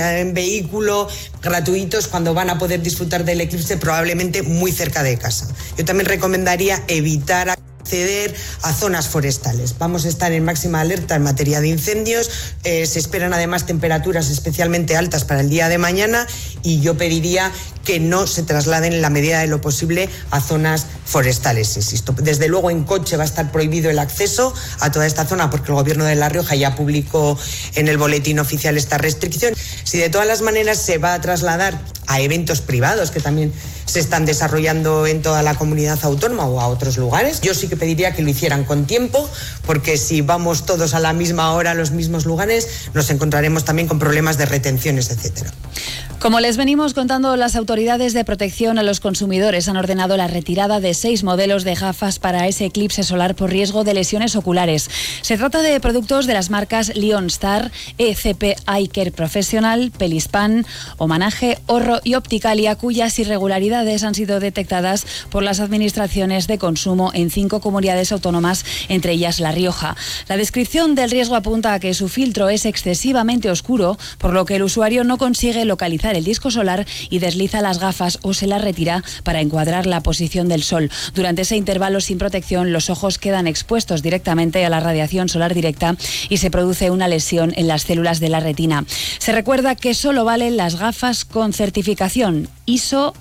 en vehículo, gratuitos, cuando van a poder disfrutar del eclipse probablemente muy cerca de casa. Yo también recomendaría evitar acceder a zonas forestales. Vamos a estar en máxima alerta en materia de incendios, se esperan además temperaturas especialmente altas para el día de mañana y yo pediría que no se trasladen en la medida de lo posible a zonas forestales, insisto. Desde luego en coche va a estar prohibido el acceso a toda esta zona porque el Gobierno de La Rioja ya publicó en el boletín oficial esta restricción. Si de todas las maneras se va a trasladar a eventos privados que también se están desarrollando en toda la comunidad autónoma o a otros lugares, yo sí que pediría que lo hicieran con tiempo, porque si vamos todos a la misma hora a los mismos lugares, nos encontraremos también con problemas de retenciones, etcétera. Como les venimos contando, las autoridades de protección a los consumidores han ordenado la retirada de 6 modelos de gafas para ese eclipse solar por riesgo de lesiones oculares. Se trata de productos de las marcas Lionstar, ECP Eye Care Professional, Pelispan, Homenaje, Orro y Opticalia, cuyas irregularidades han sido detectadas por las administraciones de consumo en 5 comunidades autónomas, entre ellas La Rioja. La descripción del riesgo apunta a que su filtro es excesivamente oscuro, por lo que el usuario no consigue localizar el disco solar y desliza las gafas o se las retira para encuadrar la posición del sol. Durante ese intervalo sin protección, los ojos quedan expuestos directamente a la radiación solar directa y se produce una lesión en las células de la retina. Se recuerda que solo valen las gafas con certificación ISO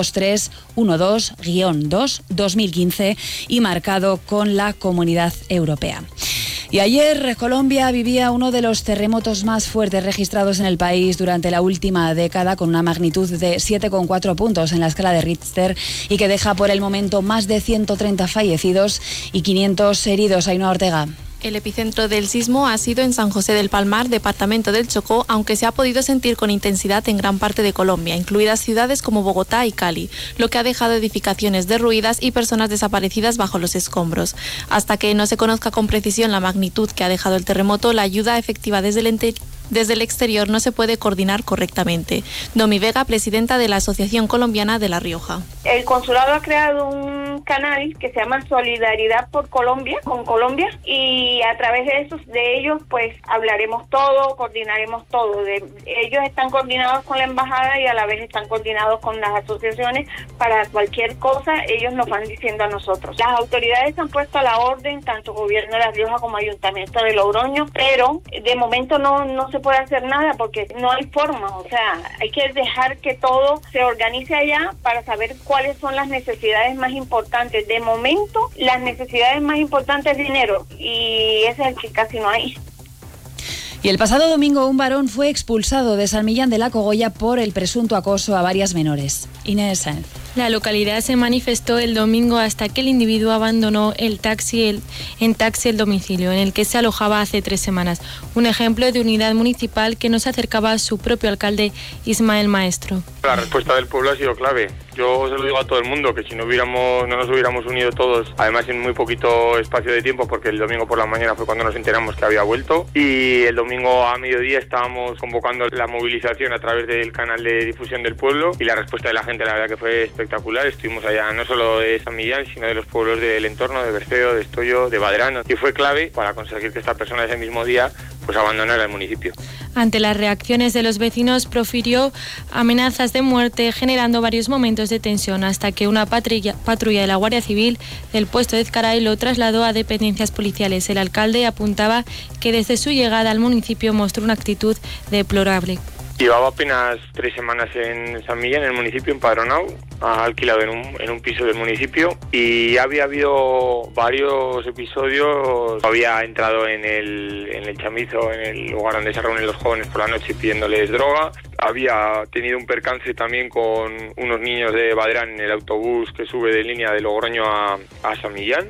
12312-2-2015 y marcado con la Comunidad Europea. Y ayer Colombia vivía uno de los terremotos más fuertes registrados en el país durante la última década, con una magnitud de 7,4 puntos en la escala de Richter y que deja por el momento más de 130 fallecidos y 500 heridos. Ainhoa Ortega. El epicentro del sismo ha sido en San José del Palmar, departamento del Chocó, aunque se ha podido sentir con intensidad en gran parte de Colombia, incluidas ciudades como Bogotá y Cali, lo que ha dejado edificaciones derruidas y personas desaparecidas bajo los escombros. Hasta que no se conozca con precisión la magnitud que ha dejado el terremoto, la ayuda efectiva desde el exterior no se puede coordinar correctamente. Domi Vega, presidenta de la Asociación Colombiana de La Rioja. El consulado ha creado un canal que se llama Solidaridad por Colombia, con Colombia, y a través de ellos pues hablaremos todo, coordinaremos todo. Ellos están coordinados con la embajada y a la vez están coordinados con las asociaciones. Para cualquier cosa ellos nos van diciendo a nosotros. Las autoridades han puesto a la orden, tanto Gobierno de La Rioja como Ayuntamiento de Logroño, pero de momento no se puede hacer nada porque no hay forma. O sea, hay que dejar que todo se organice allá para saber cuáles son las necesidades más importantes. De momento, las necesidades más importantes es dinero y ese es el que casi no hay. Y el pasado domingo un varón fue expulsado de San Millán de la Cogolla por el presunto acoso a varias menores. Inés Sáenz. La localidad se manifestó el domingo hasta que el individuo abandonó en taxi el domicilio en el que se alojaba hace 3 semanas. Un ejemplo de unidad municipal que no se acercaba a su propio alcalde Ismael Maestro. La respuesta del pueblo ha sido clave. Yo se lo digo a todo el mundo, que si no nos hubiéramos unido todos, además en muy poquito espacio de tiempo, porque el domingo por la mañana fue cuando nos enteramos que había vuelto, y el domingo a mediodía estábamos convocando la movilización a través del canal de difusión del pueblo, y la respuesta de la gente la verdad que fue espectacular. Estuvimos allá no solo de San Millán, sino de los pueblos del entorno, de Berceo, de Estollo, de Badrano, y fue clave para conseguir que esta persona ese mismo día pues abandonara el municipio. Ante las reacciones de los vecinos, profirió amenazas de muerte, generando varios momentos de tensión, hasta que una patrulla de la Guardia Civil del puesto de Ezcaray lo trasladó a dependencias policiales. El alcalde apuntaba que desde su llegada al municipio mostró una actitud deplorable. Llevaba apenas 3 semanas en San Millán, en el municipio, empadronado, alquilado en un piso del municipio, y había habido varios episodios. Había entrado en el chamizo, en el lugar donde se reúnen los jóvenes por la noche, pidiéndoles droga. Había tenido un percance también con unos niños de Badrán en el autobús que sube de línea de Logroño a San Millán,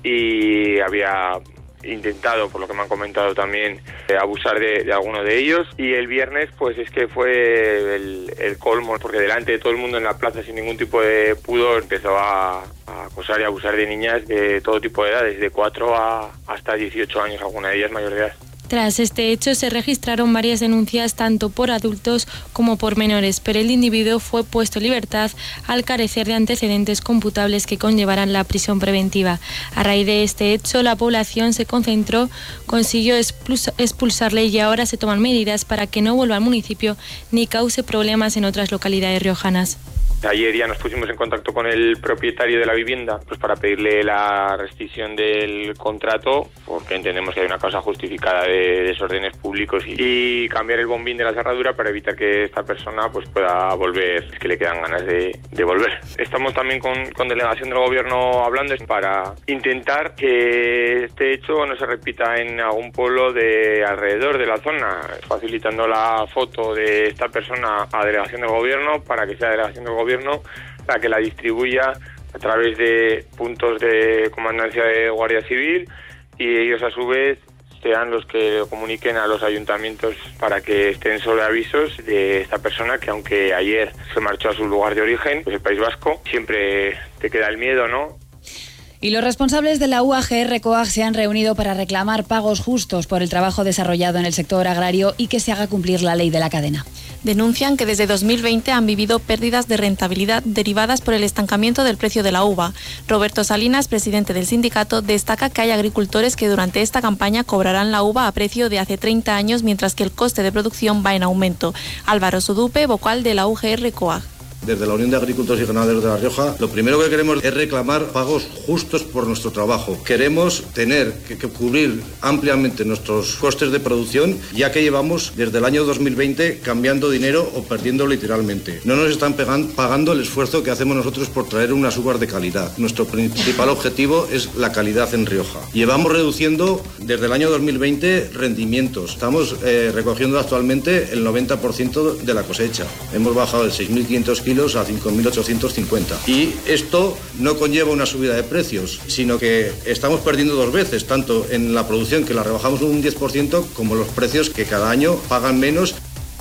y había intentado, por lo que me han comentado también, abusar de alguno de ellos. Y el viernes pues es que fue el colmo, porque delante de todo el mundo en la plaza, sin ningún tipo de pudor, empezó a acosar y abusar de niñas de todo tipo de edades, de 4 hasta 18 años, alguna de ellas mayor de edad. Tras este hecho se registraron varias denuncias tanto por adultos como por menores, pero el individuo fue puesto en libertad al carecer de antecedentes computables que conllevaran la prisión preventiva. A raíz de este hecho, la población se concentró, consiguió expulsarle y ahora se toman medidas para que no vuelva al municipio ni cause problemas en otras localidades riojanas. Ayer ya nos pusimos en contacto con el propietario de la vivienda pues para pedirle la rescisión del contrato, porque entendemos que hay una causa justificada de desórdenes públicos y cambiar el bombín de la cerradura para evitar que esta persona pues pueda volver, es que le quedan ganas de volver. Estamos también con delegación del gobierno hablando para intentar que este hecho no se repita en algún pueblo de alrededor de la zona, facilitando la foto de esta persona a delegación del gobierno para que sea delegación del gobierno la que la distribuya a través de puntos de comandancia de Guardia Civil y ellos a su vez sean los que comuniquen a los ayuntamientos para que estén sobre avisos de esta persona que aunque ayer se marchó a su lugar de origen, pues el País Vasco, siempre te queda el miedo, ¿no? Y los responsables de la UAGR-COAG se han reunido para reclamar pagos justos por el trabajo desarrollado en el sector agrario y que se haga cumplir la ley de la cadena. Denuncian que desde 2020 han vivido pérdidas de rentabilidad derivadas por el estancamiento del precio de la uva. Roberto Salinas, presidente del sindicato, destaca que hay agricultores que durante esta campaña cobrarán la uva a precio de hace 30 años, mientras que el coste de producción va en aumento. Álvaro Sudupe, vocal de la UGR-COAG. Desde la Unión de Agricultores y Ganaderos de La Rioja, lo primero que queremos es reclamar pagos justos por nuestro trabajo. Queremos tener que cubrir ampliamente nuestros costes de producción, ya que llevamos desde el año 2020 cambiando dinero o perdiéndolo literalmente. No nos están pagando el esfuerzo que hacemos nosotros por traer unas uvas de calidad. Nuestro principal objetivo es la calidad en Rioja. Llevamos reduciendo desde el año 2020 rendimientos. Estamos recogiendo actualmente el 90% de la cosecha. Hemos bajado de 6.500 kilos a 5.850. Y esto no conlleva una subida de precios, sino que estamos perdiendo dos veces, tanto en la producción, que la rebajamos un 10%, como los precios, que cada año pagan menos.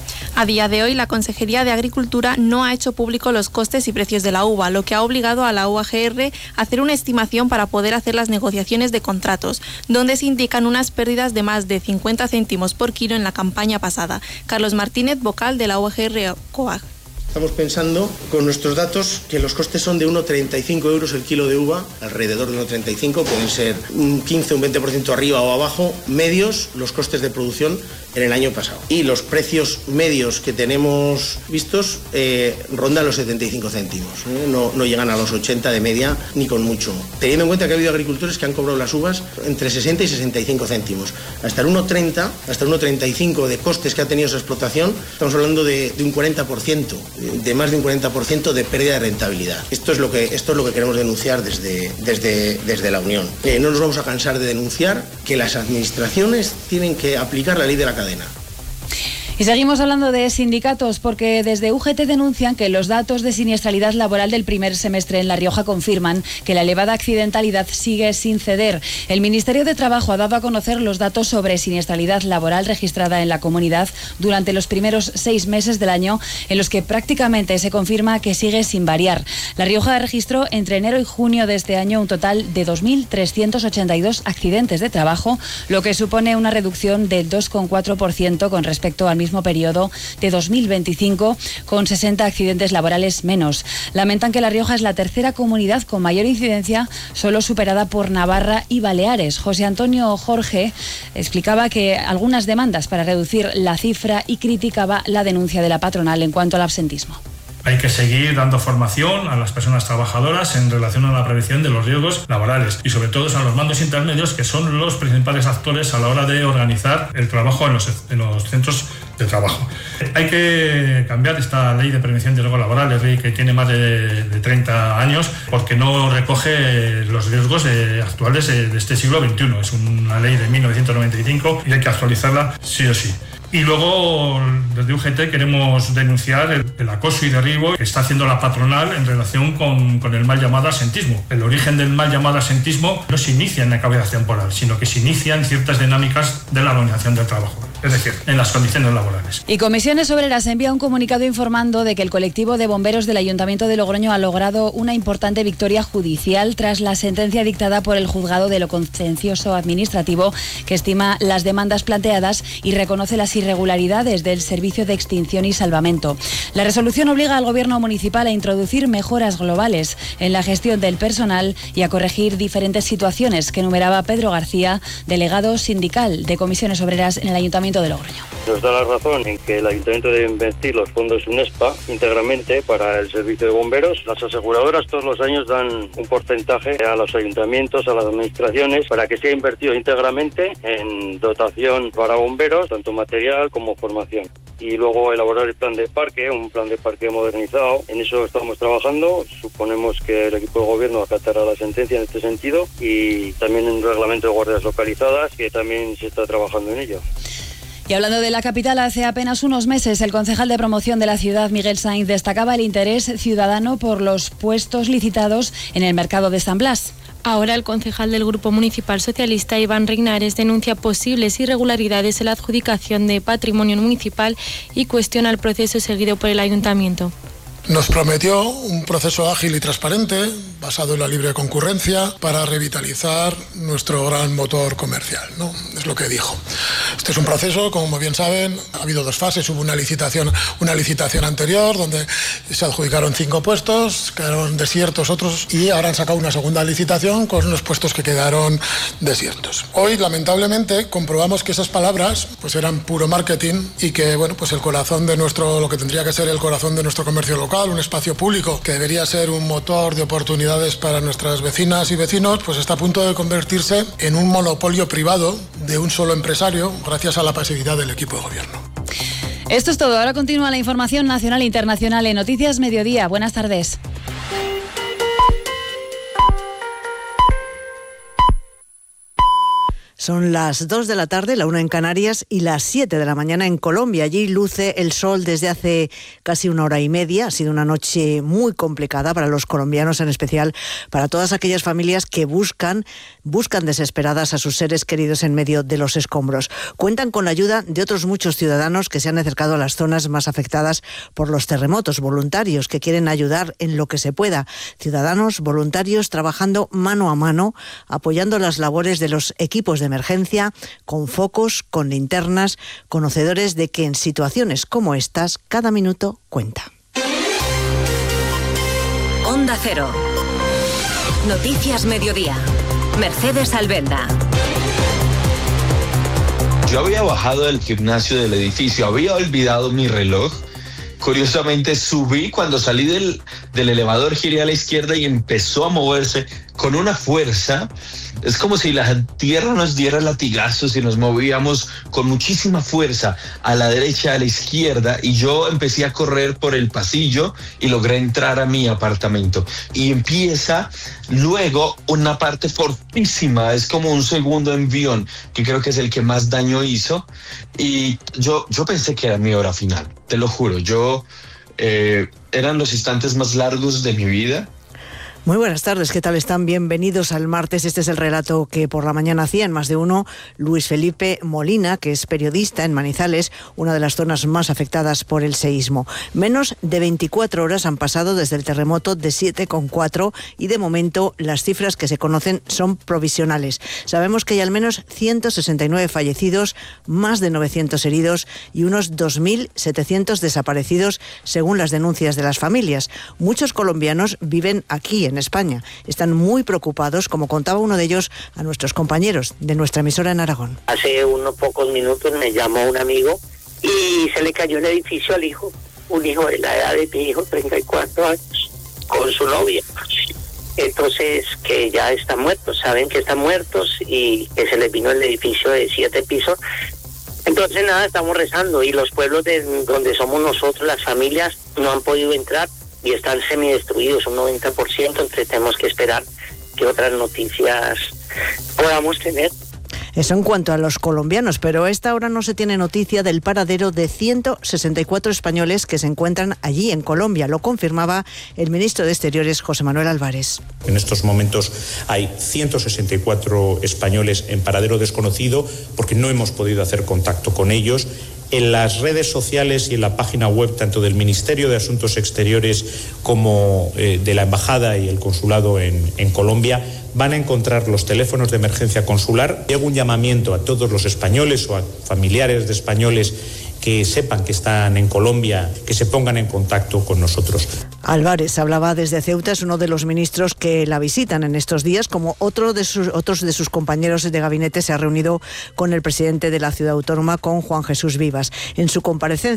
A día de hoy, la Consejería de Agricultura no ha hecho público los costes y precios de la uva, lo que ha obligado a la UAGR a hacer una estimación para poder hacer las negociaciones de contratos, donde se indican unas pérdidas de más de 50 céntimos por kilo en la campaña pasada. Carlos Martínez, vocal de la UAGR-COAG. Estamos pensando, con nuestros datos, que los costes son de 1,35 euros el kilo de uva, alrededor de 1,35, pueden ser un 15 o un 20% arriba o abajo, medios los costes de producción en el año pasado. Y los precios medios que tenemos vistos rondan los 75 céntimos, no llegan a los 80 de media ni con mucho. Teniendo en cuenta que ha habido agricultores que han cobrado las uvas entre 60 y 65 céntimos. Hasta el 1,30, hasta el 1,35 de costes que ha tenido esa explotación, estamos hablando de un 40%. De más de un 40% de pérdida de rentabilidad. Esto es lo que queremos denunciar desde la Unión. No nos vamos a cansar de denunciar que las administraciones tienen que aplicar la ley de la cadena. Y seguimos hablando de sindicatos porque desde UGT denuncian que los datos de siniestralidad laboral del primer semestre en La Rioja confirman que la elevada accidentalidad sigue sin ceder. El Ministerio de Trabajo ha dado a conocer los datos sobre siniestralidad laboral registrada en la comunidad durante los primeros 6 meses del año, en los que prácticamente se confirma que sigue sin variar. La Rioja registró entre enero y junio de este año un total de 2.382 accidentes de trabajo, lo que supone una reducción del 2,4% con respecto al mismo periodo de 2025, con 60 accidentes laborales menos. Lamentan que La Rioja es la tercera comunidad con mayor incidencia, solo superada por Navarra y Baleares. José Antonio Jorge explicaba que algunas demandas para reducir la cifra y criticaba la denuncia de la patronal en cuanto al absentismo. Hay que seguir dando formación a las personas trabajadoras en relación a la prevención de los riesgos laborales y sobre todo a los mandos intermedios, que son los principales actores a la hora de organizar el trabajo en los centros de trabajo. Hay que cambiar esta ley de prevención de riesgos laborales, ley que tiene más de 30 años, porque no recoge los riesgos actuales de este siglo XXI. Es una ley de 1995 y hay que actualizarla sí o sí. Y luego, desde UGT queremos denunciar el acoso y derribo que está haciendo la patronal en relación con el mal llamado absentismo. El origen del mal llamado absentismo no se inicia en la cavidad temporal, sino que se inicia en ciertas dinámicas de la organización del trabajo. es decir, en las condiciones laborales. Y Comisiones Obreras envía un comunicado informando de que el colectivo de bomberos del Ayuntamiento de Logroño ha logrado una importante victoria judicial tras la sentencia dictada por el Juzgado de lo Contencioso Administrativo, que estima las demandas planteadas y reconoce las irregularidades del Servicio de Extinción y Salvamento. La resolución obliga al Gobierno municipal a introducir mejoras globales en la gestión del personal y a corregir diferentes situaciones que enumeraba Pedro García, delegado sindical de Comisiones Obreras en el Ayuntamiento de Logroño. Nos da la razón en que el Ayuntamiento debe invertir los fondos UNESPA íntegramente para el servicio de bomberos. Las aseguradoras todos los años dan un porcentaje a los ayuntamientos, a las administraciones, para que sea invertido íntegramente en dotación para bomberos, tanto material como formación. Y luego elaborar el plan de parque, un plan de parque modernizado. En eso estamos trabajando. Suponemos que el equipo de gobierno acatará la sentencia en este sentido, y también un reglamento de guardias localizadas, que también se está trabajando en ello. Y hablando de la capital, hace apenas unos meses el concejal de promoción de la ciudad, Miguel Sainz, destacaba el interés ciudadano por los puestos licitados en el mercado de San Blas. Ahora el concejal del Grupo Municipal Socialista, Iván Rignares, denuncia posibles irregularidades en la adjudicación de patrimonio municipal y cuestiona el proceso seguido por el ayuntamiento. Nos prometió un proceso ágil y transparente, basado en la libre concurrencia, para revitalizar nuestro gran motor comercial, ¿no? Es lo que dijo. Este es un proceso, como bien saben, ha habido dos fases. Hubo una licitación anterior, donde se adjudicaron 5 puestos, quedaron desiertos otros, y ahora han sacado una segunda licitación con los puestos que quedaron desiertos. Hoy, lamentablemente, comprobamos que esas palabras pues eran puro marketing, y que, bueno, pues el corazón de lo que tendría que ser el corazón de nuestro comercio local, un espacio público que debería ser un motor de oportunidades para nuestras vecinas y vecinos, pues está a punto de convertirse en un monopolio privado de un solo empresario, gracias a la pasividad del equipo de gobierno. Esto es todo. Ahora continúa la información nacional e internacional en Noticias Mediodía. Buenas tardes. Son las 2 de la tarde, la 1 en Canarias, y las 7 de la mañana en Colombia. Allí luce el sol desde hace casi 1 hora y media. Ha sido una noche muy complicada para los colombianos, en especial para todas aquellas familias que buscan desesperadas a sus seres queridos en medio de los escombros. Cuentan con la ayuda de otros muchos ciudadanos que se han acercado a las zonas más afectadas por los terremotos, voluntarios que quieren ayudar en lo que se pueda. Ciudadanos voluntarios trabajando mano a mano, apoyando las labores de los equipos de emergencia, con focos, con linternas, conocedores de que en situaciones como estas, cada minuto cuenta. Onda Cero. Noticias Mediodía. Mercedes Alvenda. Yo había bajado del gimnasio del edificio, había olvidado mi reloj. Curiosamente subí, cuando salí del elevador giré a la izquierda y empezó a moverse con una fuerza. Es como si la tierra nos diera latigazos y nos movíamos con muchísima fuerza a la derecha, a la izquierda, y yo empecé a correr por el pasillo y logré entrar a mi apartamento. Y empieza luego una parte fortísima, es como un segundo envión, que creo que es el que más daño hizo, y yo pensé que era mi hora final, te lo juro. Eran los instantes más largos de mi vida. Muy buenas tardes, ¿qué tal están? Bienvenidos al martes. Este es el relato que por la mañana hacía en Más de Uno Luis Felipe Molina, que es periodista en Manizales, una de las zonas más afectadas por el seísmo. Menos de 24 horas han pasado desde el terremoto de 7,4 y de momento las cifras que se conocen son provisionales. Sabemos que hay al menos 169 fallecidos, más de 900 heridos y unos 2.700 desaparecidos, según las denuncias de las familias. Muchos colombianos viven aquí en España. Están muy preocupados, como contaba uno de ellos a nuestros compañeros de nuestra emisora en Aragón. Hace unos pocos minutos me llamó un amigo y se le cayó el edificio al hijo, un hijo de la edad de mi hijo, 34 años, con su novia. Entonces, que ya están muertos, saben que están muertos y que se les vino el edificio de 7 pisos. Entonces, nada, estamos rezando, y los pueblos donde somos nosotros, las familias, no han podido entrar y están semidestruidos, un 90%, entonces tenemos que esperar que otras noticias podamos tener. Eso en cuanto a los colombianos, pero a esta hora no se tiene noticia del paradero de 164 españoles que se encuentran allí en Colombia. Lo confirmaba el ministro de Exteriores, José Manuel Álvarez. En estos momentos hay 164 españoles en paradero desconocido porque no hemos podido hacer contacto con ellos. En las redes sociales y en la página web tanto del Ministerio de Asuntos Exteriores como de la Embajada y el Consulado en Colombia van a encontrar los teléfonos de emergencia consular. Hago un llamamiento a todos los españoles o a familiares de españoles que sepan que están en Colombia, que se pongan en contacto con nosotros. Álvarez hablaba desde Ceuta, es uno de los ministros que la visitan en estos días, como otros de sus compañeros de gabinete se ha reunido con el presidente de la ciudad autónoma, con Juan Jesús Vivas. En su comparecencia